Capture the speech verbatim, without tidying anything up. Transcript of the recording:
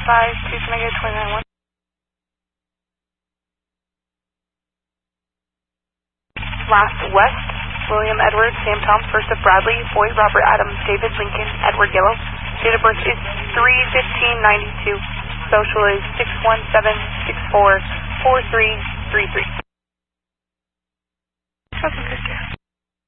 five two negative twenty-nine one. Last West, William Edward, Sam Tom, first of Bradley, Boyd Robert Adams, David Lincoln, Edward Yellow. Date of birth is three fifteen ninety-two. Social is six one seven six four four three three three. Okay.